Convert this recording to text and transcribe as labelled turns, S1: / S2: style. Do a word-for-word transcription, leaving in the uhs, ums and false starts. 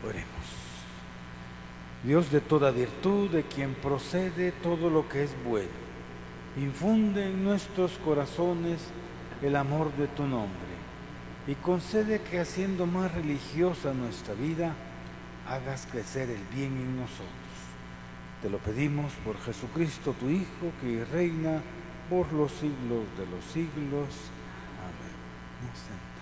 S1: Oremos. Dios de toda virtud, de quien procede todo lo que es bueno, infunde en nuestros corazones el amor de tu nombre y concede que, haciendo más religiosa nuestra vida, hagas crecer el bien en nosotros. Te lo pedimos por Jesucristo, tu Hijo, que reina por los siglos de los siglos. Amén.